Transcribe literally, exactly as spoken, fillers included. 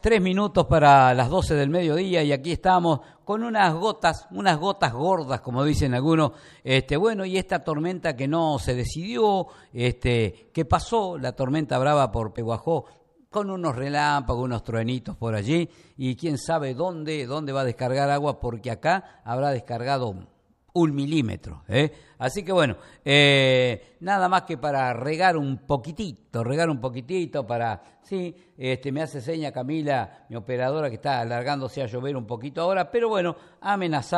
Tres minutos para las doce del mediodía y aquí estamos con unas gotas, unas gotas gordas, como dicen algunos. Este, bueno, y esta tormenta que no se decidió, este, ¿qué pasó? La tormenta brava por Peguajó, con unos relámpagos, unos truenitos por allí, y quién sabe dónde, dónde va a descargar agua, porque acá habrá descargado un milímetro, ¿eh? Así que bueno, eh, nada más que para regar un poquitito, regar un poquitito para, sí, este, me hace seña Camila, mi operadora, que está alargándose a llover un poquito ahora, pero bueno, amenazado.